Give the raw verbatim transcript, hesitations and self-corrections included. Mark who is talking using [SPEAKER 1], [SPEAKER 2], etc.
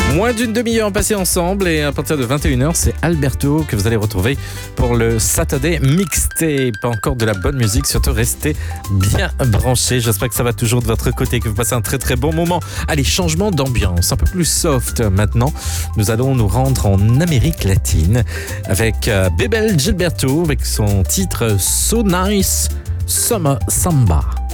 [SPEAKER 1] Moins d'une demi-heure passée ensemble et à partir de vingt et une heures, c'est Alberto que vous allez retrouver pour le Saturday Mixtape. Encore de la bonne musique, surtout restez bien branchés. J'espère que ça va toujours de votre côté, que vous passez un très très bon moment. Allez, changement d'ambiance, un peu plus soft maintenant. Nous allons nous rendre en Amérique latine avec euh, Bebel Gilberto avec son titre So Nice Summer Samba.